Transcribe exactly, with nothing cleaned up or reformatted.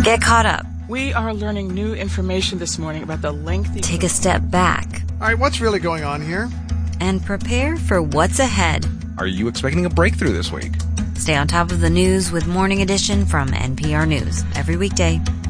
Get caught up. We are learning new information this morning about the lengthy... Take a step back. All right, what's really going on here? And prepare for what's ahead. Are you expecting a breakthrough this week? Stay on top of the news with Morning Edition from N P R News every weekday.